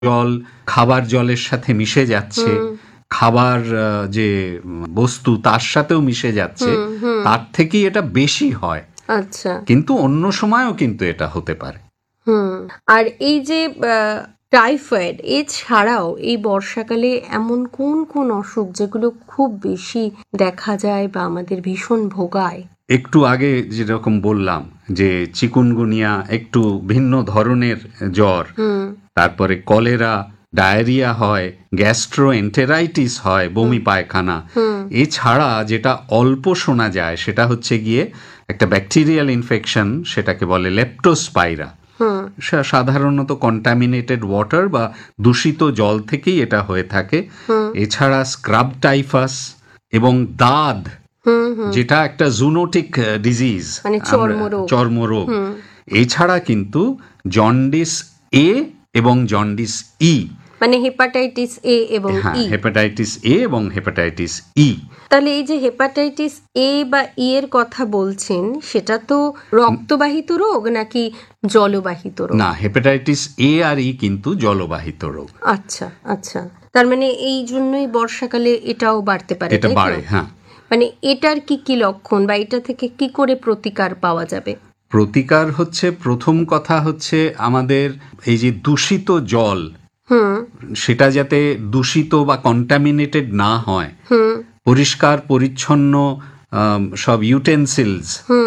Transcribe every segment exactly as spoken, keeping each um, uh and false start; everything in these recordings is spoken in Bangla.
জল খাবার জলের সাথে মিশে যাচ্ছে, খাবার যে বস্তু তার সাথেও মিশে যাচ্ছে, তার থেকেই এটা বেশি হয়। আচ্ছা, কিন্তু অন্য সময়ও কিন্তু এটা হতে পারে। হুম আর এই যে টাইফয়েড এছাড়াও এই বর্ষাকালে এমন কোন কোন অসুখ যেগুলো খুব বেশি দেখা যায় বা আমাদের ভীষণ ভোগায়? একটু আগে যেরকম বললাম যে চিকুনগুনিয়া একটু ভিন্ন ধরনের জ্বর, তারপরে কলেরা, ডায়রিয়া হয়, গ্যাস্ট্রোএন্টেরাইটিস হয়, বমি পায়খানা। এছাড়া যেটা অল্প শোনা যায় সেটা হচ্ছে গিয়ে একটা ব্যাকটেরিয়াল ইনফেকশন, সেটাকে বলে লেপ্টোস্পাইরা। সাধারণত কন্টামিনেটেড ওয়াটার বা দূষিত জল থেকেই এটা হয়ে থাকে। এছাড়া স্ক্রাব টাইফাস এবং দাদ, যেটা একটা জুনোটিক ডিজিজ, মানে চর্মরোগ। চর্মরোগ। এছাড়া কিন্তু জন্ডিস এ এবং জন্ডিস ই, মানে হেপাটাইটিস এ এবং ই। হেপাটাইটিস এ এবং হেপাটাইটিস ই। তাহলে এই যে হেপাটাইটিস এ বা ই এর কথা বলছেন, সেটা তো রক্তবাহিত রোগ নাকি জলবাহিত রোগ? না, হেপাটাইটিস এ আর ই কিন্তু জলবাহিত রোগ। আচ্ছা আচ্ছা, তার মানে এই জন্যই বর্ষাকালে এটাও বাড়তে পারে। এটা বাড়ে, হ্যাঁ। মানে এটার কি কি লক্ষণ বা এটা থেকে কি করে প্রতিকার পাওয়া যাবে? প্রতিকার হচ্ছে, প্রথম কথা হচ্ছে আমাদের এই যে দূষিত জল, সেটা যাতে দূষিত বা কন্টামিনেটেড না হয়, পরিষ্কার পরিচ্ছন্ন সব ইউটেন্সিলস,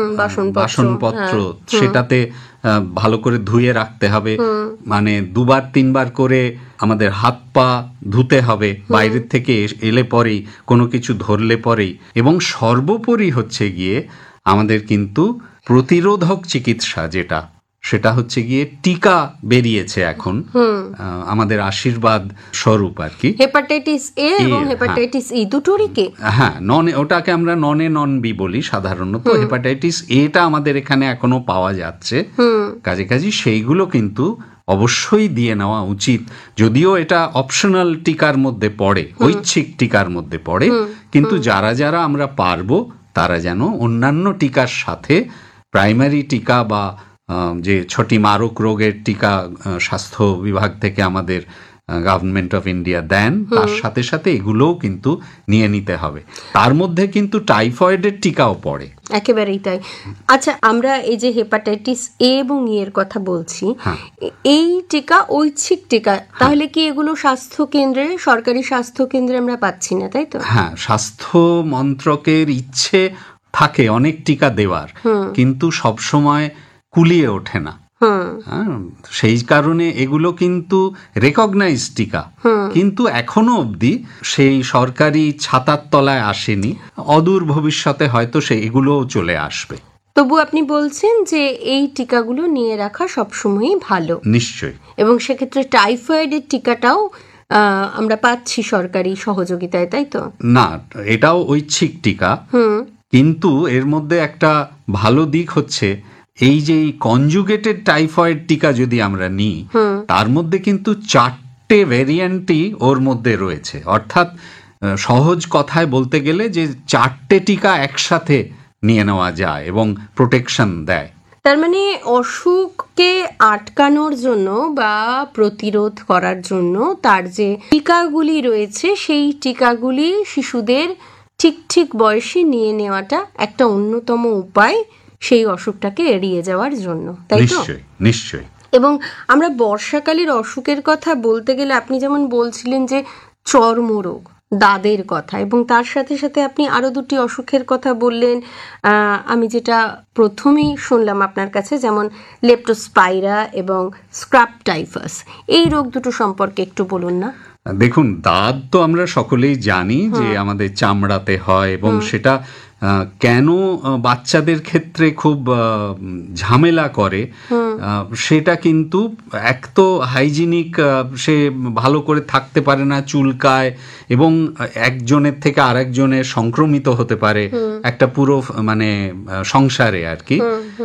বাসনপত্র সেটাতে ভালো করে ধুয়ে রাখতে হবে। মানে দুবার তিনবার করে আমাদের হাত পা ধুতে হবে বাইরের থেকে এলে পরেই, কোনো কিছু ধরলে পরেই। এবং সর্বোপরি হচ্ছে গিয়ে আমাদের কিন্তু প্রতিরোধক চিকিৎসা যেটা, সেটা হচ্ছে গিয়ে টিকা বেরিয়েছে এখন আমাদের আশীর্বাদ স্বরূপ আর কি। হেপাটাইটিস এ এবং হেপাটাইটিস ই দুটোরই কি? হ্যাঁ, নন, ওটাকে আমরা নন এ নন বি বলি সাধারণত। হেপাটাইটিস এটা আমাদের এখানে এখনো পাওয়া যাচ্ছে, কাজে কাজে সেইগুলো কিন্তু অবশ্যই দিয়ে নেওয়া উচিত। যদিও এটা অপশনাল টিকার মধ্যে পড়ে, ঐচ্ছিক টিকার মধ্যে পড়ে, কিন্তু যারা যারা আমরা পারবো তারা যেন অন্যান্য টিকার সাথে প্রাইমারি টিকা বা যে ছটি মারক রোগের টিকা স্বাস্থ্য বিভাগ থেকে আমাদের গভর্নমেন্ট অফ ইন্ডিয়া দেন, তার সাথে সাথে এগুলোও কিন্তু নিয়ে নিতে হবে। তার মধ্যে কিন্তু টাইফয়েডের টিকাও পড়ে। একেবারেই তাই। আচ্ছা, আমরা এই যে হেপাটাইটিস এ এবং ই এর কথা বলছি, এই টিকা ঐচ্ছিক টিকা, তাহলে কি এগুলো স্বাস্থ্য কেন্দ্রে, সরকারি স্বাস্থ্য কেন্দ্রে আমরা পাচ্ছি না, তাই তো? হ্যাঁ, স্বাস্থ্য মন্ত্রকের ইচ্ছে থাকে অনেক টিকা দেওয়ার, কিন্তু সবসময় কুলিয়ে ওঠে না। সেই কারণে এগুলো কিন্তু রেকগনাইজ টিকা, কিন্তু এখনো অবধি সেই সরকারি ছাতার তলায় আসেনি। অদূর ভবিষ্যতে হয়তো সে এগুলোও চলে আসবে। তবু আপনি বলছেন যে এই টিকাগুলো নিয়ে রাখা সবসময়ই ভালো। নিশ্চয়ই। এবং সেক্ষেত্রে টাইফয়েডের টিকাটাও আমরা পাচ্ছি সরকারি সহযোগিতায়, তাই তো? না, এটাও ঐচ্ছিক টিকা, কিন্তু এর মধ্যে একটা ভালো দিক হচ্ছে এই যে কনজুগেটেড টাইফয়েড টিকা যদি আমরা নিই, তার মধ্যে কিন্তু চারটে ভ্যারিয়েন্টই ওর মধ্যে রয়েছে। অর্থাৎ সহজ কথায় বলতে গেলে যে চারটে টিকা একসাথে নিয়ে নেওয়া যায় এবং প্রোটেকশন দেয়। তার মানে অসুখকে আটকানোর জন্য বা প্রতিরোধ করার জন্য তার যে টিকাগুলি রয়েছে, সেই টিকাগুলি শিশুদের ঠিক ঠিক বয়সে নিয়ে নেওয়াটা একটা অন্যতম উপায় সেই অসুখটাকে এড়িয়ে যাওয়ার জন্য, তাই তো? নিশ্চয়ই, নিশ্চয়ই। এবং আমরা বর্ষাকালের অসুখের কথা বলতে গেলে আপনি যেমন বলছিলেন যে চর্মরোগ, দাদের কথা, এবং তার সাথে সাথে আপনি আরো দুটি অসুখের কথা বললেন, আমি যেটা প্রথমেই শুনলাম আপনার কাছে, যেমন লেপ্টোস্পাইরা এবং স্ক্রাব টাইফাস। এই রোগ দুটো সম্পর্কে একটু বলুন না। দেখুন, দাঁত তো আমরা সকলেই জানি যে আমাদের চামড়াতে হয়, এবং সেটা কেন বাচ্চাদের ক্ষেত্রে খুব ঝামেলা করে সেটা কিন্তু এক তো হাইজিনিক, সে ভালো করে থাকতে পারে না, চুলকায়, এবং একজনের থেকে আরেকজনের সংক্রমিত হতে পারে একটা পুরো মানে সংসারে আর কি।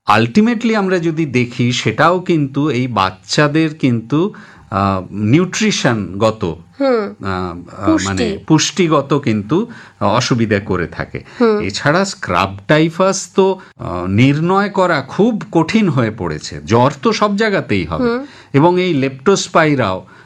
আলটিমেটলি আমরা যদি দেখি সেটাও কিন্তু এই বাচ্চাদের কিন্তু নিউট্রিশনগত মানে পুষ্টিগত কিন্তু অসুবিধা করে থাকে। এছাড়া স্ক্রাব টাইফাস তো নির্ণয় করা খুব কঠিন হয়ে পড়েছে। জ্বর তো সব জায়গাতেই হবে, এবং এই লেপ্টোস্পাইরাও